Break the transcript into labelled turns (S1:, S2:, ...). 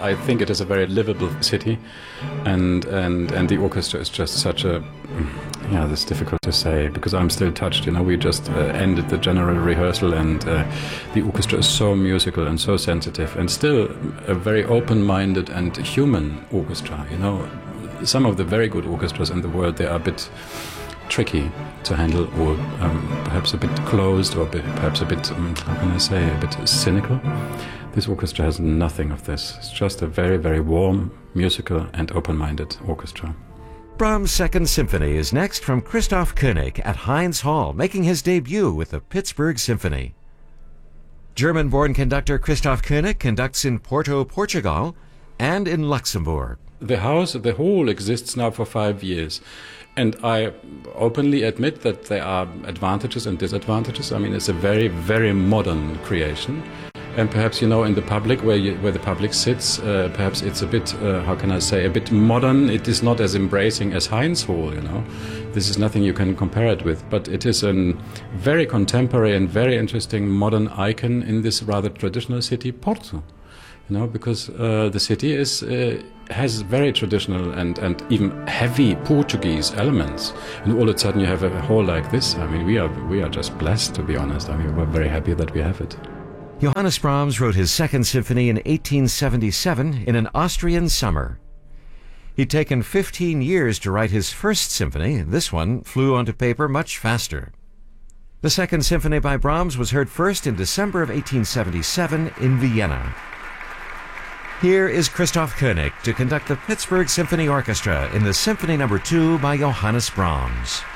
S1: I think it is a very livable city, and the orchestra is just such a, yeah, it's difficult to say because I'm still touched. We just ended the general rehearsal, and the orchestra is so musical and so sensitive, and still a very open-minded and human orchestra. Some of the very good orchestras in the world, they are a bit tricky to handle, or perhaps a bit closed, or perhaps a bit, how can I say, a bit cynical. This orchestra has nothing of this. It's just a very, very warm, musical and open-minded orchestra.
S2: Brahms' Second Symphony is next from Christoph Koenig at Heinz Hall, making his debut with the Pittsburgh Symphony. German-born conductor Christoph Koenig conducts in Porto, Portugal, and in Luxembourg.
S1: The hall exists now for 5 years. And I openly admit that there are advantages and disadvantages. I mean, it's a very, very modern creation. And perhaps, in the public, where the public sits, perhaps it's a bit, how can I say, a bit modern. It is not as embracing as Heinz Hall, This is nothing you can compare it with. But it is a very contemporary and very interesting modern icon in this rather traditional city, Porto. Because the city has very traditional and even heavy Portuguese elements. And all of a sudden you have a hall like this. I mean, we are just blessed, to be honest. I mean, we're very happy that we have it.
S2: Johannes Brahms wrote his Second Symphony in 1877 in an Austrian summer. He'd taken 15 years to write his First Symphony. This one flew onto paper much faster. The Second Symphony by Brahms was heard first in December of 1877 in Vienna. Here is Christoph Koenig to conduct the Pittsburgh Symphony Orchestra in the Symphony No. 2 by Johannes Brahms.